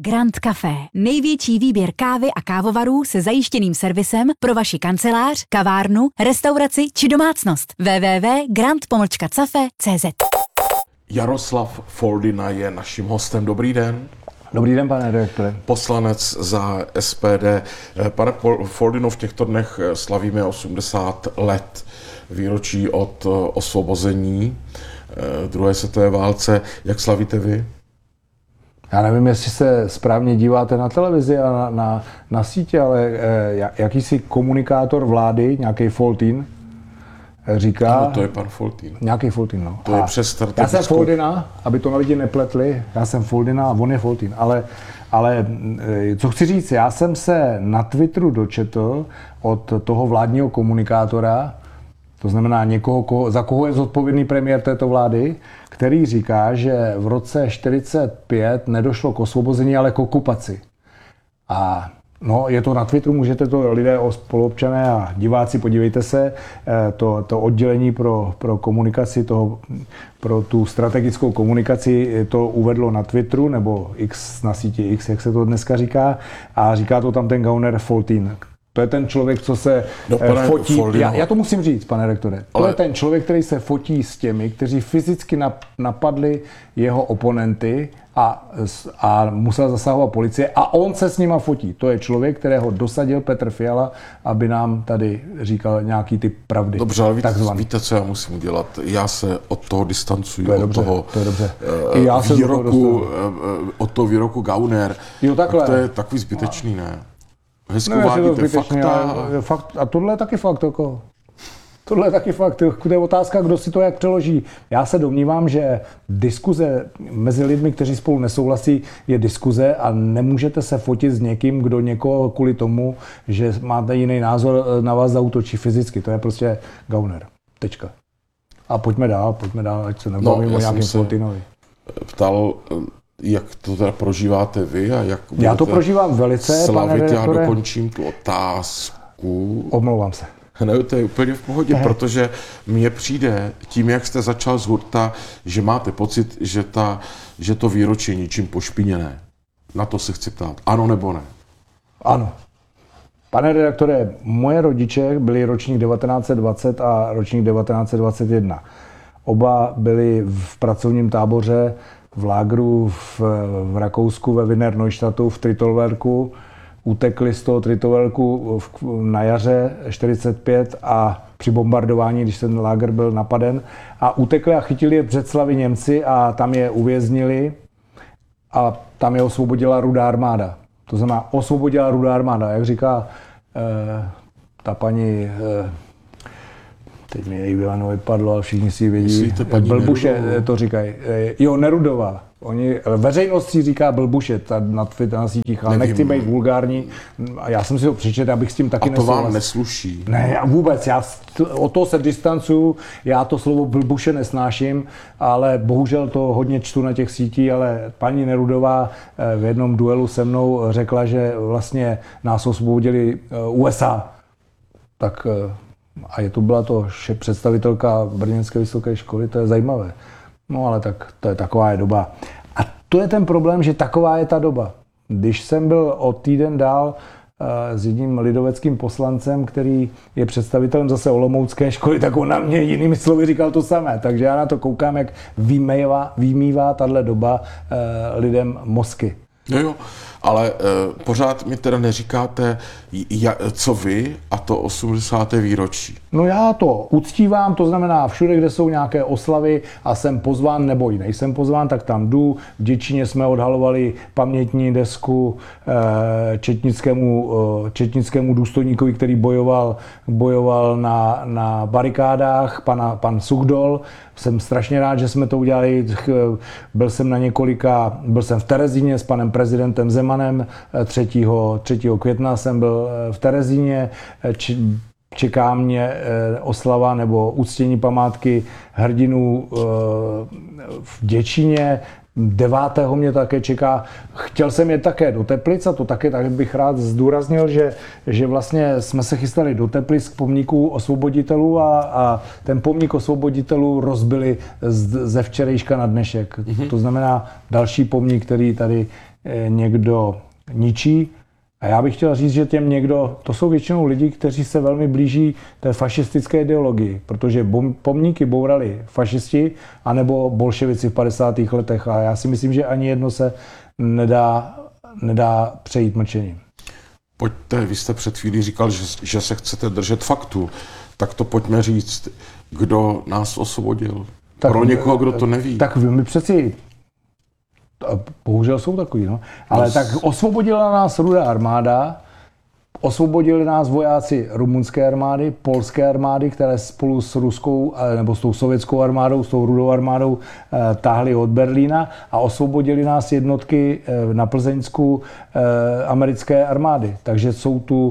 Grand Café. Největší výběr kávy a kávovarů se zajištěným servisem pro vaši kancelář, kavárnu, restauraci či domácnost. www.grand-cafe.cz. Jaroslav Foldyna je naším hostem. Dobrý den. Dobrý den, pane redaktore. Poslanec za SPD. Pane Foldyno, v těchto dnech slavíme 80 let výročí od osvobození druhé světové válce. Jak slavíte vy? Já nevím, jestli se správně díváte na televizi a na sítě, ale jakýsi komunikátor vlády, nějaký Foltyn, říká... Ano, to je pan Foltyn. Nějaký Foltyn, no. To je přes strategickou... Já jsem Foldyna, aby to na lidi nepletli, já jsem Foldyna a on je Foltyn, ale co chci říct, já jsem se na Twitteru dočetl od toho vládního komunikátora, to znamená někoho, za koho je zodpovědný premiér této vlády, který říká, že v roce 1945 nedošlo k osvobození, ale k okupaci. A no, je to na Twitteru, můžete to lidé, spoluobčané a diváci, podívejte se, to oddělení pro komunikaci, pro tu strategickou komunikaci to uvedlo na Twitteru, nebo X na síti X, jak se to dneska říká, a říká to tam ten gauner Foltyn. To je ten člověk, co se fotí. Já to musím říct, pane rektore. To je ten člověk, který se fotí s těmi, kteří fyzicky napadli jeho oponenty a musela zasahovat policie a on se s nima fotí. To je člověk, kterého dosadil Petr Fiala, aby nám tady říkal nějaký typ pravdy. Dobře, ale víte, co já musím udělat? Já se od toho distancuju, od toho výroku Gauner. Jo, takhle. To je takový zbytečný, ne? Hezkou vádíte fakta. A tohle je taky fakt. Tohle je taky fakt. To je otázka, kdo si to jak přeloží. Já se domnívám, že diskuze mezi lidmi, kteří spolu nesouhlasí, je diskuze a nemůžete se fotit s někým, kdo někoho kvůli tomu, že máte jiný názor, na vás zaútočí fyzicky. To je prostě gauner. Tečka. A pojďme dál, ať se nebavíme o nějakém Foltynovi. Ptal, jak to teda prožíváte vy a jak já to prožívám velice, slavit, pane redaktore. Já dokončím tu otázku. Omlouvám se. Ne, to je úplně v pohodě, protože mně přijde tím, jak jste začal z hurta, že máte pocit, že to výročí je ničím pošpiněné. Na to se chci ptát. Ano nebo ne? Ano. Pane redaktore, moje rodiče byli ročník 1920 a ročník 1921. Oba byli v pracovním táboře v lágru v Rakousku ve Wiener Neustadtu v Tritovelku. Utekli z toho Tritovelku na jaře 45 a při bombardování, když ten lágr byl napaden, a utekli a chytili je v Břeclavi Němci a tam je uvěznili a tam je osvobodila Rudá armáda. To znamená, osvobodila Rudá armáda, jak říká ta paní... Teď mi její jméno vypadlo, ale všichni si ji vědí. Blbuše to říkají. Jo, Nerudová. Veřejnost si říká Blbuše na sítích, ale nechci být vulgární. Já jsem si to přečetl, abych s tím taky nesouhlasil. A to vám nesluší? Ne, vůbec. Já od toho se distancuju. Já to slovo Blbuše nesnáším, ale bohužel to hodně čtu na těch sítích, ale paní Nerudová v jednom duelu se mnou řekla, že vlastně nás osvobodili USA. Tak... A byla to představitelka Brněnské vysoké školy, to je zajímavé. No ale tak to je taková je doba. A to je ten problém, že taková je ta doba. Když jsem byl o týden dál s jedním lidoveckým poslancem, který je představitelem zase olomoucké školy, tak on na mě jinými slovy říkal to samé. Takže já na to koukám, jak vymývá tahle doba lidem mozky. Jo, ale pořád mi teda neříkáte, co vy a to 80. výročí. No já to uctívám, to znamená všude, kde jsou nějaké oslavy a jsem pozván, nebo i nejsem pozván, tak tam jdu. V Děčíně jsme odhalovali pamětní desku četnickému důstojníkovi, který bojoval na barikádách, pan Suchdol. Jsem strašně rád, že jsme to udělali. Byl jsem v Terezíně s panem prezidentem Zemanem, 3. května jsem byl v Terezíně. Čeká mě oslava nebo uctění památky hrdinů v Děčíně. 9. mě také čeká. Chtěl jsem jet také do Teplic a to také tak bych rád zdůraznil, že vlastně jsme se chystali do Teplic k pomníku osvoboditelů a ten pomník osvoboditelů rozbili ze včerejška na dnešek. To znamená další pomník, který tady někdo ničí. A já bych chtěl říct, že těm někdo, to jsou většinou lidi, kteří se velmi blíží té fašistické ideologii, protože pomníky bourali fašisti anebo bolševici v 50. letech a já si myslím, že ani jedno se nedá přejít mlčením. Pojďte, vy jste před chvílí říkal, že se chcete držet faktu, tak to pojďme říct, kdo nás osvobodil. Tak, pro někoho, kdo to neví. Tak my přeci, bohužel jsou takový, no. Ale tak osvobodila nás Rudá armáda, osvobodili nás vojáci rumunské armády, polské armády, které spolu s ruskou, nebo s tou sovětskou armádou, s tou Rudou armádou táhly od Berlína a osvobodili nás jednotky na Plzeňsku americké armády. Takže jsou tu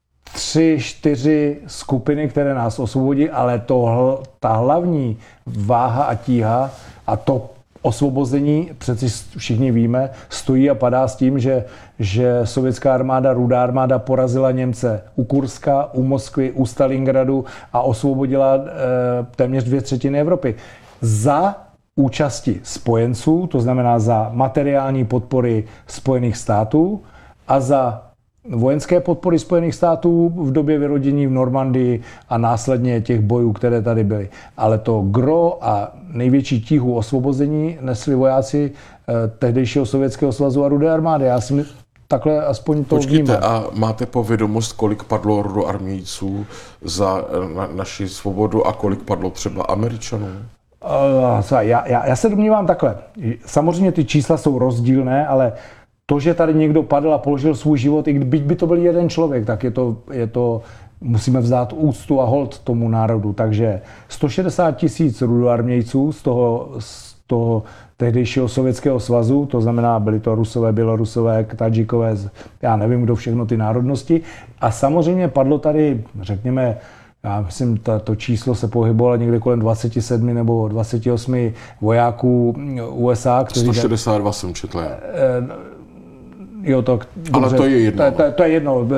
3-4 skupiny, které nás osvobodí, ale ta hlavní váha a tíha a to osvobození, přeci všichni víme, stojí a padá s tím, že sovětská armáda, Rudá armáda porazila Němce u Kurska, u Moskvy, u Stalingradu a osvobodila téměř 2/3 Evropy. Za účasti spojenců, to znamená za materiální podpory Spojených států a za vojenské podpory Spojených států v době vyrodění v Normandii a následně těch bojů, které tady byly. Ale to gro a největší tíhu osvobození nesli vojáci tehdejšího Sovětského svazu a Rudé armády. Já si takhle aspoň to vnímám. A máte povědomost, kolik padlo rudoarmějců za naši svobodu a kolik padlo třeba Američanů? Já se domnívám takhle. Samozřejmě ty čísla jsou rozdílné, ale to, že tady někdo padl a položil svůj život, i byť by to byl jeden člověk, tak je to musíme vzdát úctu a hold tomu národu. Takže 160 000 rudoarmějců z toho tehdejšího Sovětského svazu, to znamená, byli to Rusové, Bělorusové, Tadžikové, já nevím, kdo všechno ty národnosti. A samozřejmě padlo tady, řekněme, já myslím, to číslo se pohybovalo někde kolem 27 nebo 28 vojáků USA. 162 jsem četl. Jo, to, ale dobře, to je jedno. To je jedno.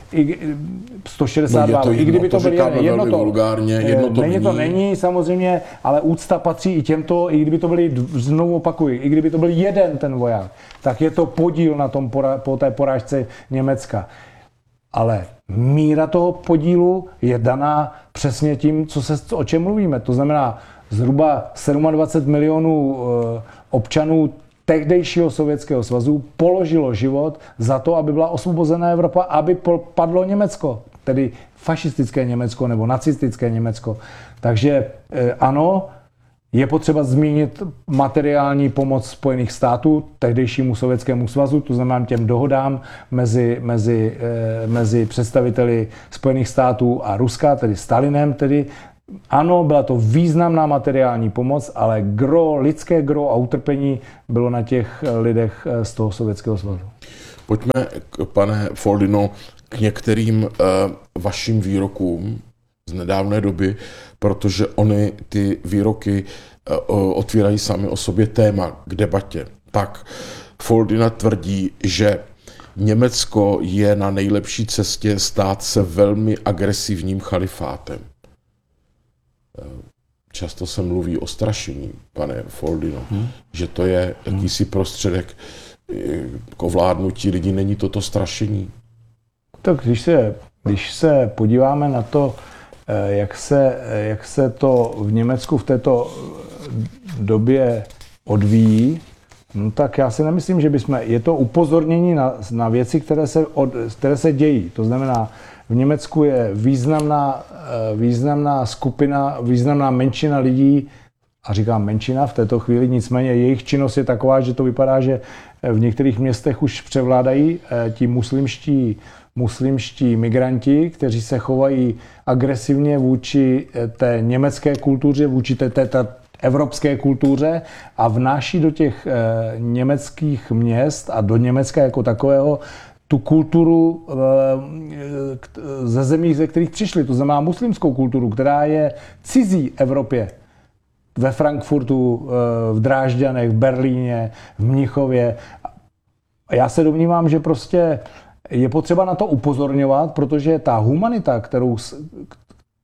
162. No, I kdyby to bylo jedno to. Vulgárně, není samozřejmě, ale úcta patří i těmto, i kdyby to byly, znovu opakuji, i kdyby to byl jeden ten voják, tak je to podíl na tom po té porážce Německa. Ale míra toho podílu je daná přesně tím, o čem mluvíme. To znamená, zhruba 27 milionů občanů tehdejšího Sovětského svazu položilo život za to, aby byla osvobozená Evropa, aby padlo Německo, tedy fašistické Německo nebo nacistické Německo. Takže ano, je potřeba zmínit materiální pomoc Spojených států tehdejšímu Sovětskému svazu, to znamená těm dohodám mezi představiteli Spojených států a Ruska, tedy Stalinem, tedy ano, byla to významná materiální pomoc, ale lidské gro a utrpení bylo na těch lidech z toho Sovětského svazu. Pojďme, pane Foldino, k některým vašim výrokům z nedávné doby, protože oni ty výroky otvírají sami o sobě téma k debatě. Tak Foldina tvrdí, že Německo je na nejlepší cestě stát se velmi agresivním chalifátem. Často se mluví o strašení, pane Foldino, že to je jakýsi prostředek k ovládnutí lidí. Není toto strašení? Tak když se podíváme na to, jak se to v Německu v této době odvíjí, no tak já si nemyslím, že je to upozornění na věci, které se dějí. To znamená, v Německu je významná skupina, významná menšina lidí, a říkám menšina v této chvíli, nicméně jejich činnost je taková, že to vypadá, že v některých městech už převládají ti muslimští migranti, kteří se chovají agresivně vůči té německé kultuře, vůči té evropské kultuře a vnáší do těch německých měst a do Německa jako takového tu kulturu ze zemí, ze kterých přišli. To znamená muslimskou kulturu, která je cizí Evropě. Ve Frankfurtu, v Drážďanech, v Berlíně, v Mnichově. Já se domnívám, že prostě je potřeba na to upozorňovat, protože ta humanita,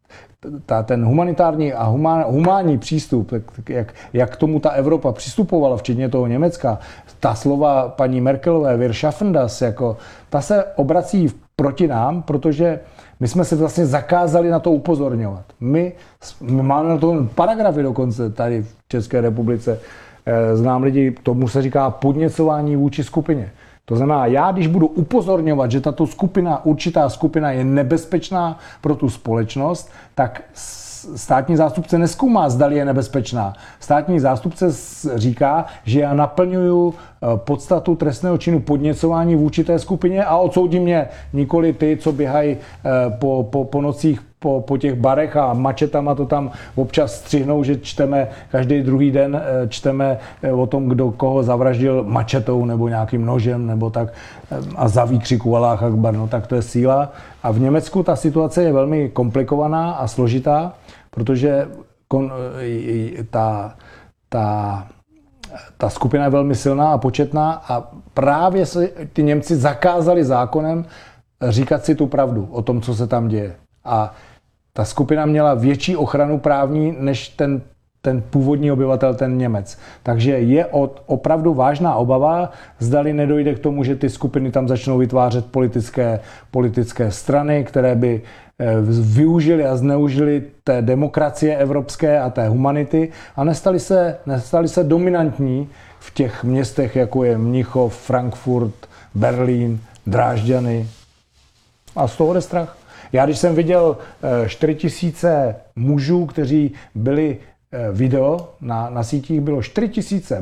ten humanitární a humánní přístup, jak k tomu ta Evropa přistupovala, včetně toho Německa, ta slova paní Merkelové, wir schaffen das, jako, ta se obrací proti nám, protože my jsme se vlastně zakázali na to upozorňovat. My máme na to paragrafy dokonce tady v České republice. Znám lidi, tomu se říká podněcování vůči skupině. To znamená, já když budu upozorňovat, že tato skupina, určitá skupina je nebezpečná pro tu společnost, tak státní zástupce nezkoumá, zdali je nebezpečná. Státní zástupce říká, že já naplňuju podstatu trestného činu podněcování vůči té skupině a odsoudí mě, nikoli ty, co běhají po nocích po těch barech a mačetama to tam občas střihnou, že čteme každý druhý den čteme o tom, kdo koho zavraždil mačetou nebo nějakým nožem nebo tak a za výkřiku Alláh Akbar, no tak to je síla. A v Německu ta situace je velmi komplikovaná a složitá, protože ta skupina je velmi silná a početná a právě se ty Němci zakázali zákonem říkat si tu pravdu o tom, co se tam děje. A ta skupina měla větší ochranu právní než ten původní obyvatel, ten Němec. Takže je opravdu vážná obava, zdali nedojde k tomu, že ty skupiny tam začnou vytvářet politické strany, které by využili a zneužili té demokracie evropské a té humanity a nestali se dominantní v těch městech, jako je Mnichov, Frankfurt, Berlín, Drážďany. A z toho jde strach. Já když jsem viděl 4000 mužů, kteří byli video na sítích, bylo 4000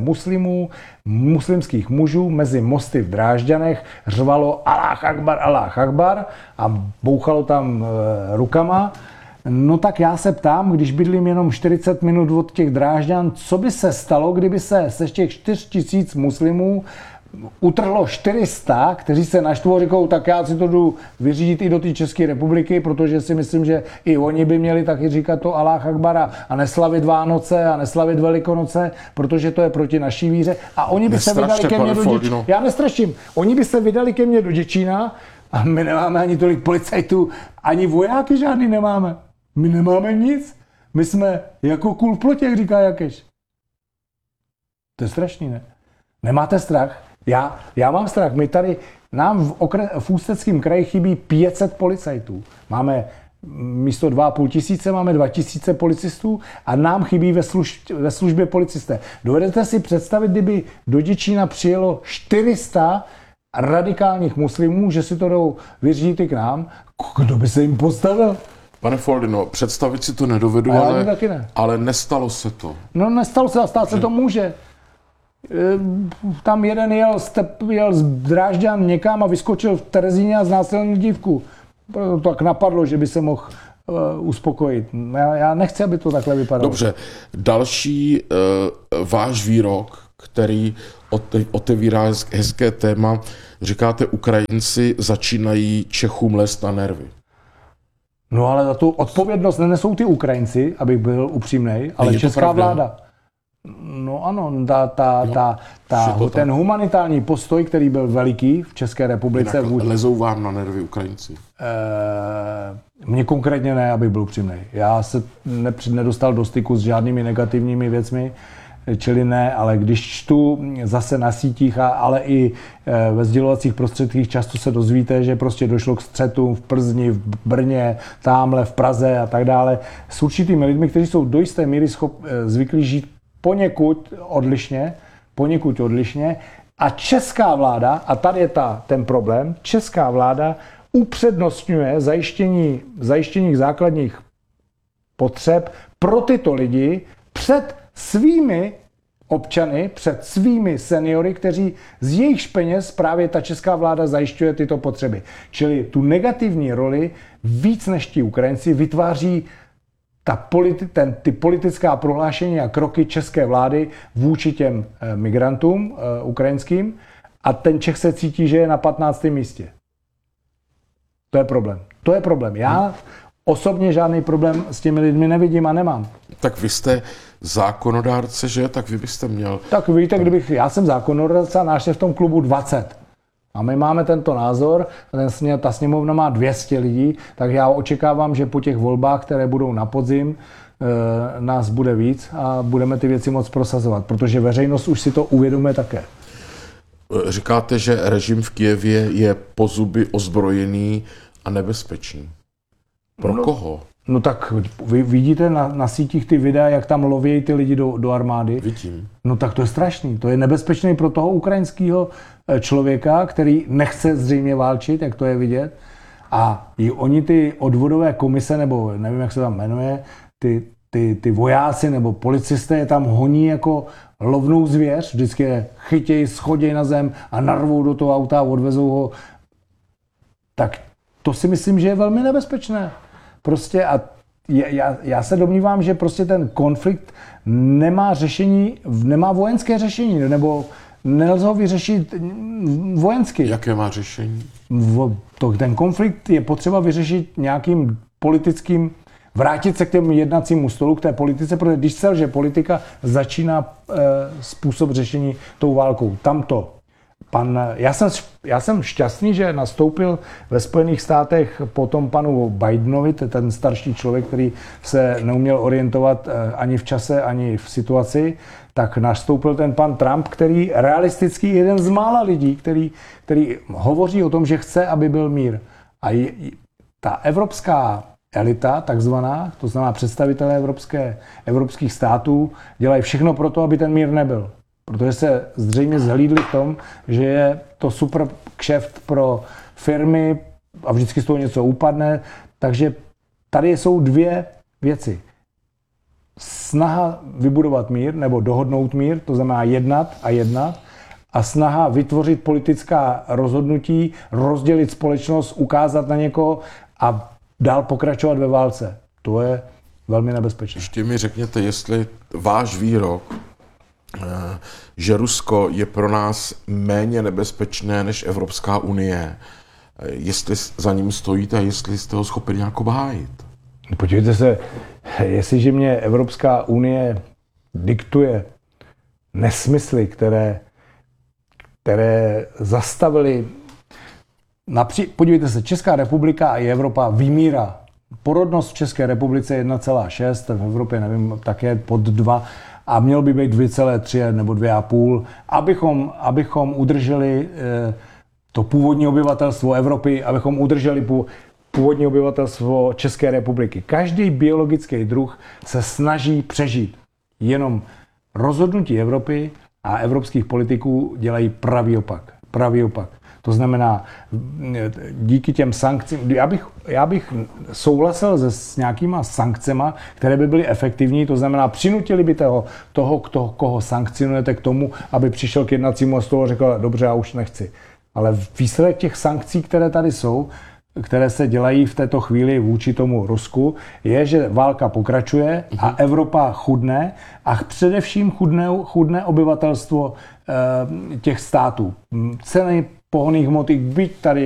muslimských mužů mezi mosty v Drážďanech, řvalo Alláh Akbar a bouchalo tam rukama. No tak já se ptám, když bydlím jenom 40 minut od těch Drážďan, co by se stalo, kdyby se z těch 4000 muslimů utrhlo 400, kteří se naštvou a říkou, tak já si to jdu vyřídit i do té České republiky, protože si myslím, že i oni by měli taky říkat to Alláh Akbar a neslavit Vánoce a neslavit Velikonoce, protože to je proti naší víře. A oni by se vydali ke mně do Děčína. Já nestraším. Oni by se vydali ke mně do Děčína a my nemáme ani tolik policajtů, ani vojáky žádný nemáme. My nemáme nic. My jsme jako kůl v plotě, jak říká Jakeš. To je strašný, ne? Nemáte strach? Já mám strach. My tady, nám v Ústeckém kraji chybí 500 policajtů. Máme místo 2500 máme 2000 policistů a nám chybí ve službě policisté. Dovedete si představit, kdyby do Děčína přijelo 400 radikálních muslimů, že si to jdou vyřídit i k nám? Kdo by se jim postavil? Pane Foldino, představit si to nedovedu, ale nestalo se to. No nestalo se a stát se to může. Tam jeden jel z Drážďan někam a vyskočil v Terezíně a znásilnil dívku. Tak napadlo, že by se mohl uspokojit. Já nechci, aby to takhle vypadalo. Dobře, další váš výrok, který otevírá hezké téma, říkáte, Ukrajinci začínají Čechům lézt na nervy. No ale za tu odpovědnost nenesou ty Ukrajinci, abych byl upřímnej, ale česká vláda. No ano, ten humanitární postoj, který byl veliký v České republice. Jinak lezou vám na nervy Ukrajinci? Mně konkrétně ne, abych byl upřímnej. Já se nedostal do styku s žádnými negativními věcmi, čili ne, ale když čtu zase na sítích, ale i ve sdělovacích prostředcích často se dozvíte, že prostě došlo k střetům v Plzni, v Brně, támhle v Praze a tak dále s určitými lidmi, kteří jsou do jisté míry zvyklí žít poněkud odlišně a česká vláda, a tady je ten problém, česká vláda upřednostňuje zajištění základních potřeb pro tyto lidi před svými občany, před svými seniory, kteří z jejich peněz právě ta česká vláda zajišťuje tyto potřeby. Čili tu negativní roli víc než ti Ukrajinci vytváří ty politická prohlášení a kroky české vlády vůči těm migrantům ukrajinským a ten Čech se cítí, že je na 15. místě. To je problém. Já osobně žádný problém s těmi lidmi nevidím a nemám. Tak vy jste zákonodárce, že? Tak vy byste měl... Tak víte, já jsem zákonodárce a náš je v tom klubu 20. A my máme tento názor, ta sněmovna má 200 lidí, tak já očekávám, že po těch volbách, které budou na podzim, nás bude víc a budeme ty věci moc prosazovat, protože veřejnost už si to uvědomuje také. Říkáte, že režim v Kyjevě je po zuby ozbrojený a nebezpečný. Pro koho? No tak vy vidíte na sítích ty videa, jak tam lovějí ty lidi do armády. Vidím. No tak to je strašný. To je nebezpečný pro toho ukrajinského člověka, který nechce zřejmě válčit, jak to je vidět. A i oni ty odvodové komise, nebo nevím, jak se tam jmenuje, ty vojáci nebo policisté je tam honí jako lovnou zvěř. Vždycky je chytějí, schodějí na zem a narvou do toho auta a odvezou ho. Tak to si myslím, že je velmi nebezpečné. Prostě a já se domnívám, že prostě ten konflikt nemá řešení, nemá vojenské řešení, nebo nelze ho vyřešit vojensky. Jaké má řešení? Ten konflikt je potřeba vyřešit nějakým politickým, vrátit se k těm jednacímu stolu, k té politice, protože když se lže politika, začíná způsob řešení tou válkou. Tamto. Já jsem šťastný, že nastoupil ve Spojených státech po tom panu Bidenovi, ten starší člověk, který se neuměl orientovat ani v čase, ani v situaci, tak nastoupil ten pan Trump, který realisticky je jeden z mála lidí, který hovoří o tom, že chce, aby byl mír. A ta evropská elita, takzvaná, to znamená představitelé evropských států, dělají všechno pro to, aby ten mír nebyl. Protože se zřejmě zhlídli v tom, že je to super kšeft pro firmy a vždycky z toho něco upadne. Takže tady jsou dvě věci. Snaha vybudovat mír nebo dohodnout mír, to znamená jednat a snaha vytvořit politická rozhodnutí, rozdělit společnost, ukázat na někoho a dál pokračovat ve válce. To je velmi nebezpečné. Ještě mi řekněte, jestli váš výrok, že Rusko je pro nás méně nebezpečné než Evropská unie, jestli za ním stojíte a jestli jste ho schopni nějak obhájit. Podívejte se, jestliže mě Evropská unie diktuje nesmysly, které zastavily. Podívejte se, Česká republika a i Evropa vymírá. Porodnost v České republice je 1,6, v Evropě nevím, také pod 2 a mělo by být 2,3 nebo 2,5, abychom udrželi to původní obyvatelstvo Evropy, abychom udrželi původní obyvatelstvo České republiky. Každý biologický druh se snaží přežít. Jenom rozhodnutí Evropy a evropských politiků dělají pravý opak. To znamená, díky těm sankcím, já bych souhlasil s nějakýma sankcema, které by byly efektivní, to znamená, přinutili by toho, koho sankcionujete k tomu, aby přišel k jednacímu stolu a řekl, dobře, já už nechci. Ale výsledek těch sankcí, které tady jsou, které se dělají v této chvíli vůči tomu Rusku, je, že válka pokračuje a Evropa chudne a především chudne obyvatelstvo těch států. Ceny pohonných hmot, byť tady